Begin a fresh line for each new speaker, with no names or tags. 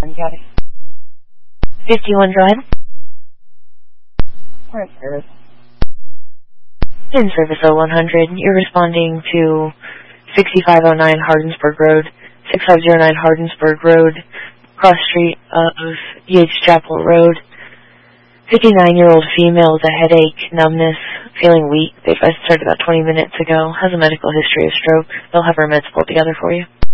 Got it.
51, go ahead.
We're in service.
In service 0100, you're responding to 6509 Hardensburg Road, 6509 Hardensburg Road, cross street of Yates Chapel Road. 59-year-old female with a headache, numbness, feeling weak. They started about 20 minutes ago. Has a medical history of stroke. They'll have her meds pulled together for you.